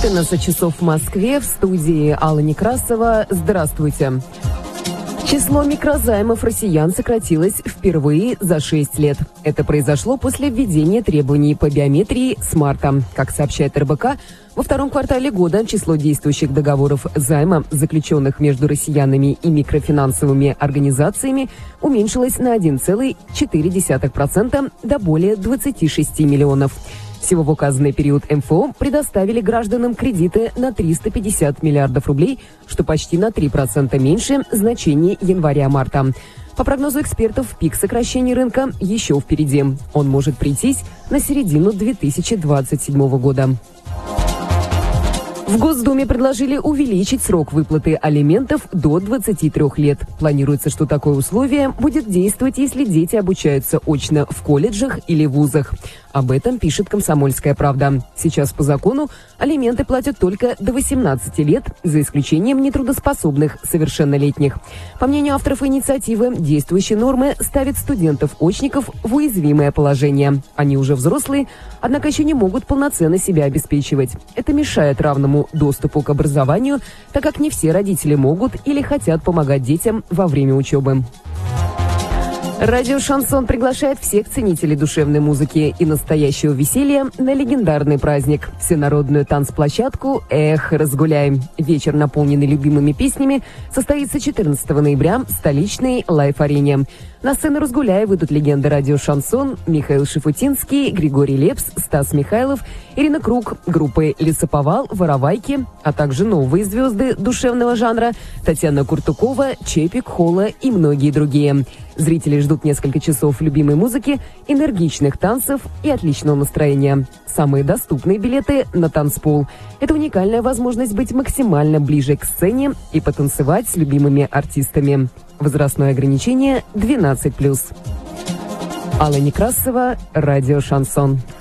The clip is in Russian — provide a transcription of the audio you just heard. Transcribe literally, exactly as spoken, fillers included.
четырнадцать часов в Москве, в студии Алла Некрасова. Здравствуйте. Число микрозаймов россиян сократилось впервые за шесть лет. Это произошло после введения требований по биометрии с марта. Как сообщает эр бэ ка, во втором квартале года число действующих договоров займа, заключенных между россиянами и микрофинансовыми организациями, уменьшилось на один целых четыре десятых процента до более двадцати шести миллионов. Всего в указанный период эм эф о предоставили гражданам кредиты на триста пятьдесят миллиардов рублей, что почти на три процента меньше значений января-марта. По прогнозу экспертов, пик сокращения рынка еще впереди. Он может прийтись на середину две тысячи двадцать седьмого года. В Госдуме предложили увеличить срок выплаты алиментов до двадцати трёх лет. Планируется, что такое условие будет действовать, если дети обучаются очно в колледжах или вузах. Об этом пишет «Комсомольская правда». Сейчас по закону алименты платят только до восемнадцати лет, за исключением нетрудоспособных совершеннолетних. По мнению авторов инициативы, действующие нормы ставят студентов-очников в уязвимое положение. Они уже взрослые, однако еще не могут полноценно себя обеспечивать. Это мешает равному доступу к образованию, так как не все родители могут или хотят помогать детям во время учебы. Радио «Шансон» приглашает всех ценителей душевной музыки и настоящего веселья на легендарный праздник – всенародную танцплощадку «Эх, разгуляем». Вечер, наполненный любимыми песнями, состоится четырнадцатого ноября в столичной лайф-арене. На сцену «Разгуляй» выйдут легенды радио «Шансон» Михаил Шафутинский, Григорий Лепс, Стас Михайлов, Ирина Круг, группы «Лесоповал», «Воровайки», а также новые звезды душевного жанра Татьяна Куртукова, Чепик, Холла и многие другие. Зрители ждут несколько часов любимой музыки, энергичных танцев и отличного настроения. Самые доступные билеты на танцпол. Это уникальная возможность быть максимально ближе к сцене и потанцевать с любимыми артистами. Возрастное ограничение двенадцать плюс. Алла Некрасова, радио «Шансон».